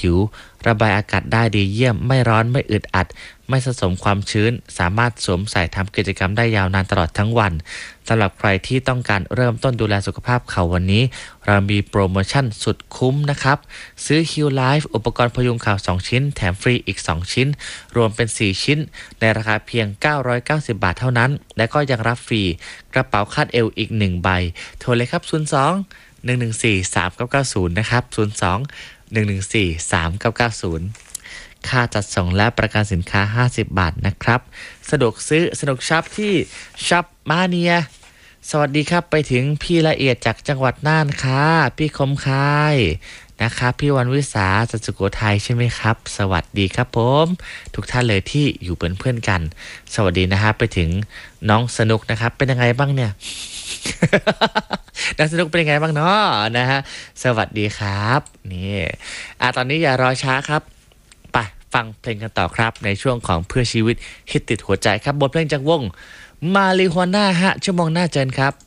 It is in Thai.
ผิวระบายอากาศได้ดีเยี่ยมไม่ร้อนไม่อึดอัดไม่สะสมความชื้นสามารถสวมใส่ทำกิจกรรมได้ยาวนานตลอดทั้งวันสำหรับใครที่ต้องการเริ่มต้นดูแลสุขภาพเขาวันนี้เรามีโปรโมชั่นสุดคุ้มนะครับซื้อ Heal Life อุปกรณ์พยุงข่าว2ชิ้นแถมฟรีอีก2ชิ้นรวมเป็น4ชิ้นในราคาเพียง990 บาทเท่านั้นและก็ยังรับฟรีกระเป๋าคาดเอวอีก1ใบโทรเลยครับ02-114-3990นะครับ02-114-3990ค่าจัดส่งและประกันสินค้า50 บาทนะครับสะดวกซื้อสนุกช็อปที่ช็อปมาเนียสวัสดีครับไปถึงพี่ละเอียดจากจังหวัดน่านค่ะพี่คมคายนะครับพี่วันวิสาจากสุโขทัยใช่ไหมครับสวัสดีครับผมทุกท่านเลยที่อยู่เป็นเพื่อนกันสวัสดีนะครับไปถึงน้องสนุกนะครับเป็นยังไงบ้างเนี่ย น้องสนุกเป็นยังไงบ้างเนาะนะฮะสวัสดีครับนี่ตอนนี้อย่ารอช้าครับไปฟังเพลงกันต่อครับในช่วงของเพื่อชีวิตฮิตติดหัวใจครับบทเพลงจากวงมาริฮวาน่าฮะชั่วโมงหน้าเจอกันครับ